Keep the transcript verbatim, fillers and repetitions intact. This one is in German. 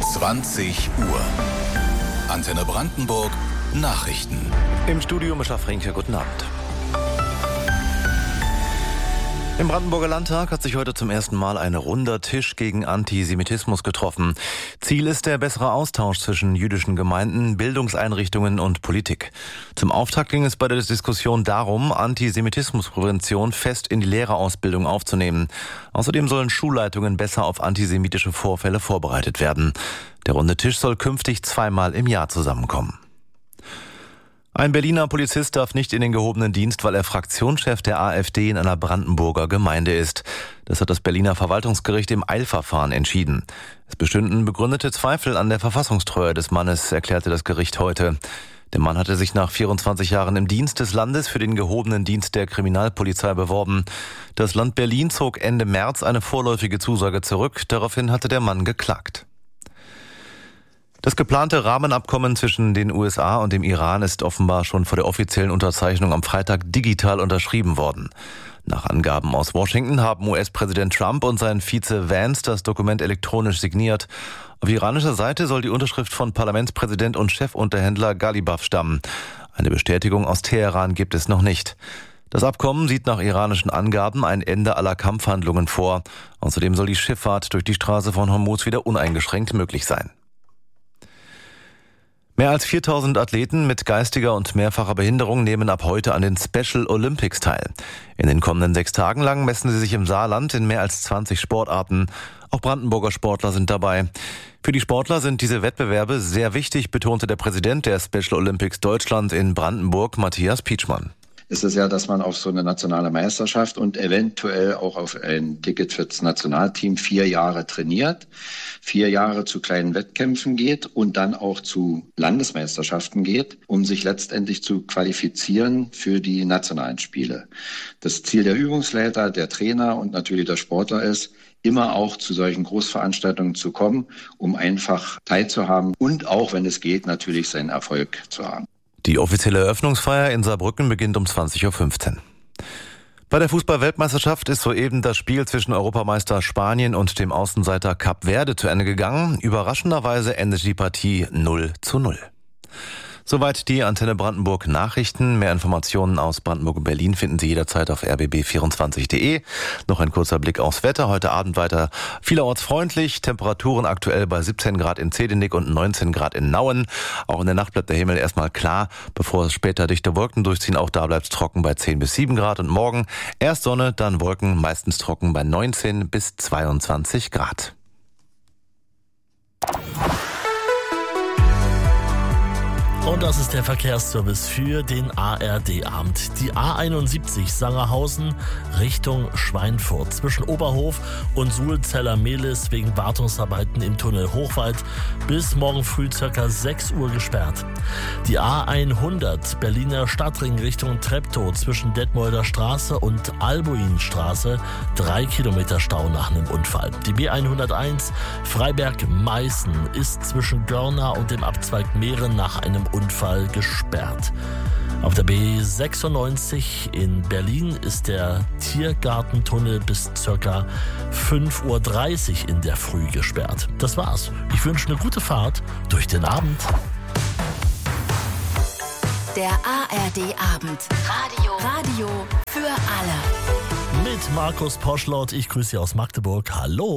zwanzig Uhr. Antenne Brandenburg Nachrichten. Im Studio Mischa Frenke, guten Abend. Im Brandenburger Landtag hat sich heute zum ersten Mal ein runder Tisch gegen Antisemitismus getroffen. Ziel ist der bessere Austausch zwischen jüdischen Gemeinden, Bildungseinrichtungen und Politik. Zum Auftakt ging es bei der Diskussion darum, Antisemitismusprävention fest in die Lehrerausbildung aufzunehmen. Außerdem sollen Schulleitungen besser auf antisemitische Vorfälle vorbereitet werden. Der runde Tisch soll künftig zweimal im Jahr zusammenkommen. Ein Berliner Polizist darf nicht in den gehobenen Dienst, weil er Fraktionschef der AfD in einer Brandenburger Gemeinde ist. Das hat das Berliner Verwaltungsgericht im Eilverfahren entschieden. Es bestünden begründete Zweifel an der Verfassungstreue des Mannes, erklärte das Gericht heute. Der Mann hatte sich nach vierundzwanzig Jahren im Dienst des Landes für den gehobenen Dienst der Kriminalpolizei beworben. Das Land Berlin zog Ende März eine vorläufige Zusage zurück. Daraufhin hatte der Mann geklagt. Das geplante Rahmenabkommen zwischen den U S A und dem Iran ist offenbar schon vor der offiziellen Unterzeichnung am Freitag digital unterschrieben worden. Nach Angaben aus Washington haben U S-Präsident Trump und sein Vize Vance das Dokument elektronisch signiert. Auf iranischer Seite soll die Unterschrift von Parlamentspräsident und Chefunterhändler Ghalibaf stammen. Eine Bestätigung aus Teheran gibt es noch nicht. Das Abkommen sieht nach iranischen Angaben ein Ende aller Kampfhandlungen vor. Außerdem soll die Schifffahrt durch die Straße von Hormuz wieder uneingeschränkt möglich sein. Mehr als viertausend Athleten mit geistiger und mehrfacher Behinderung nehmen ab heute an den Special Olympics teil. In den kommenden sechs Tagen lang messen sie sich im Saarland in mehr als zwanzig Sportarten. Auch Brandenburger Sportler sind dabei. Für die Sportler sind diese Wettbewerbe sehr wichtig, betonte der Präsident der Special Olympics Deutschland in Brandenburg, Matthias Pietschmann. Ist es ja, dass man auf so eine nationale Meisterschaft und eventuell auch auf ein Ticket fürs Nationalteam vier Jahre trainiert, vier Jahre zu kleinen Wettkämpfen geht und dann auch zu Landesmeisterschaften geht, um sich letztendlich zu qualifizieren für die nationalen Spiele. Das Ziel der Übungsleiter, der Trainer und natürlich der Sportler ist, immer auch zu solchen Großveranstaltungen zu kommen, um einfach teilzuhaben und auch, wenn es geht, natürlich seinen Erfolg zu haben. Die offizielle Eröffnungsfeier in Saarbrücken beginnt um zwanzig Uhr fünfzehn. Bei der Fußball-Weltmeisterschaft ist soeben das Spiel zwischen Europameister Spanien und dem Außenseiter Kap Verde zu Ende gegangen. Überraschenderweise endet die Partie null zu null. Soweit die Antenne Brandenburg Nachrichten. Mehr Informationen aus Brandenburg und Berlin finden Sie jederzeit auf r b b vierundzwanzig punkt d e. Noch ein kurzer Blick aufs Wetter. Heute Abend weiter vielerorts freundlich. Temperaturen aktuell bei siebzehn Grad in Zedenick und neunzehn Grad in Nauen. Auch in der Nacht bleibt der Himmel erstmal klar, bevor es später dichte Wolken durchziehen. Auch da bleibt es trocken bei zehn bis sieben Grad. Und morgen erst Sonne, dann Wolken, meistens trocken bei neunzehn bis zweiundzwanzig Grad. Und das ist der Verkehrsservice für den A R D-Abend. Die A einundsiebzig Sangerhausen Richtung Schweinfurt zwischen Oberhof und Suhlzeller-Mehlis wegen Wartungsarbeiten im Tunnel Hochwald bis morgen früh ca. sechs Uhr gesperrt. Die A hundert Berliner Stadtring Richtung Treptow zwischen Detmolder Straße und Albuinstraße drei Kilometer Stau nach einem Unfall. Die B hunderteins Freiberg-Meißen ist zwischen Görna und dem Abzweig Mehren nach einem Unfall gesperrt. Auf der B sechsundneunzig in Berlin ist der Tiergartentunnel bis ca. fünf Uhr dreißig in der Früh gesperrt. Das war's. Ich wünsche eine gute Fahrt durch den Abend. Der A R D-Abend. Radio. Radio für alle. Mit Markus Poschlott. Ich grüße Sie aus Magdeburg. Hallo.